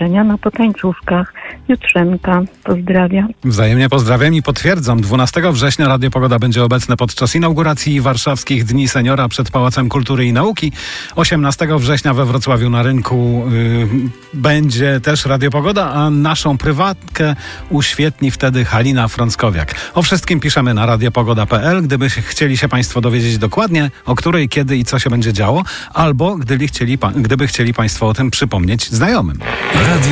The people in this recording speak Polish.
zobaczenia na potańcówkach. Jutrzenka, pozdrawiam. Wzajemnie pozdrawiam i potwierdzam. 12 września Radio Pogoda będzie obecne podczas inauguracji Warszawskich Dni Seniora przed Pałacem Kultury i Nauki. 18 września we Wrocławiu na rynku będzie też Radio Pogoda, a naszą prywatkę uświetni wtedy Halina Frąckowiak. O wszystkim piszemy na radiopogoda.pl. Gdyby chcieli się Państwo dowiedzieć dokładnie, o której, kiedy i co się będzie działo, albo gdyby chcieli Państwo o tym przypomnieć znajomym.